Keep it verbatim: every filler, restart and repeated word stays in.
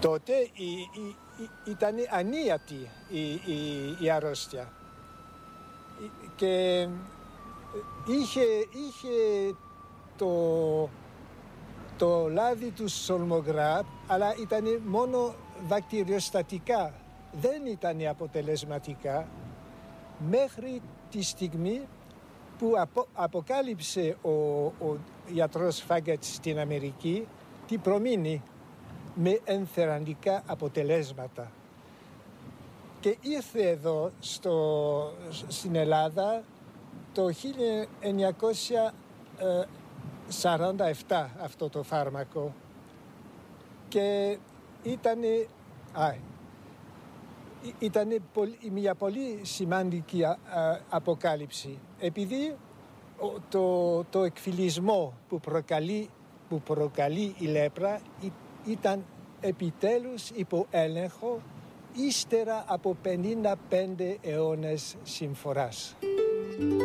Τότε η, η, η, ήταν ανίατη η, η, η αρρώστια και είχε, είχε το, το λάδι του σολμογράπ, αλλά ήταν μόνο βακτηριοστατικά, δεν ήταν αποτελεσματικά μέχρι τη στιγμή που απο, αποκάλυψε ο, ο γιατρός Φάγκετ στην Αμερική τη προμήνη με ενθαρρυντικά αποτελέσματα. Και ήρθε εδώ στο, στην Ελλάδα το χίλια εννιακόσια σαράντα επτά αυτό το φάρμακο και ήταν, α, ήταν μια πολύ σημαντική α, αποκάλυψη, επειδή το, το εκφυλισμό που προκαλεί, που προκαλεί η λέπρα ήταν επιτέλους υπό έλεγχο ύστερα από πενήντα πέντε αιώνες συμφοράς.